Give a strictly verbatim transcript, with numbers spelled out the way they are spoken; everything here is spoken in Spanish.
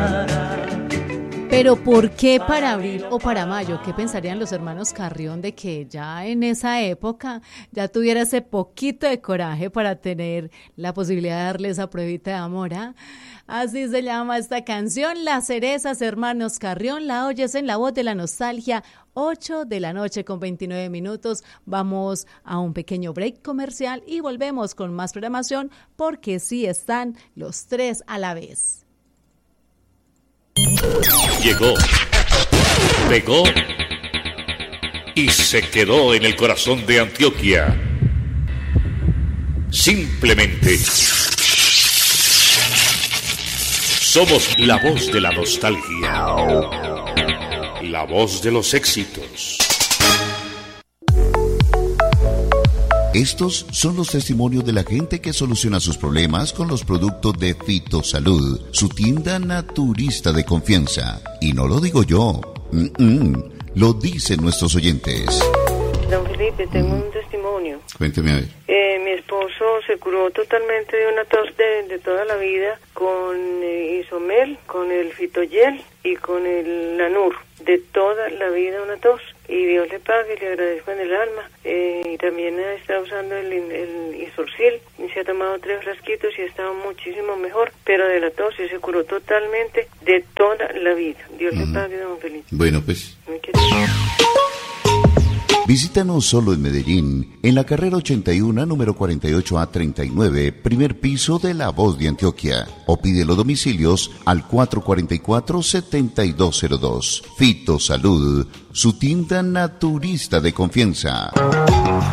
Pero ¿por qué para abril o para mayo? ¿Qué pensarían los hermanos Carrión de que ya en esa época ya tuviera ese poquito de coraje para tener la posibilidad de darle esa pruebita de amor? ¿eh? Así se llama esta canción, Las Cerezas, hermanos Carrión. La oyes en La Voz de la Nostalgia, ocho de la noche con veintinueve minutos. Vamos a un pequeño break comercial y volvemos con más programación porque sí están los tres a la vez. Llegó, pegó y se quedó en el corazón de Antioquia. Simplemente somos la voz de la nostalgia, la voz de los éxitos. Estos son los testimonios de la gente que soluciona sus problemas con los productos de Fitosalud, su tienda naturista de confianza. Y no lo digo yo, Mm-mm. lo dicen nuestros oyentes. Don Felipe, tengo mm. un testimonio. Cuénteme a ver. Eh, mi esposo se curó totalmente de una tos de, de toda la vida con eh, Isomel, con el Fitoyel y con el Lanur. De toda la vida una tos. Y Dios le pague, le agradezco en el alma. Eh, y también está usando el, el Isorcil. Y se ha tomado tres frasquitos y ha estado muchísimo mejor. Pero de la tos se curó totalmente de toda la vida. Dios uh-huh. le pague, don Felipe. Bueno, pues. Visítanos solo en Medellín, en la carrera ochenta y uno, número cuarenta y ocho A treinta y nueve, primer piso de La Voz de Antioquia. O pide los domicilios al cuatro cuatro cuatro, siete dos cero dos. Fitosalud, su tienda naturista de confianza.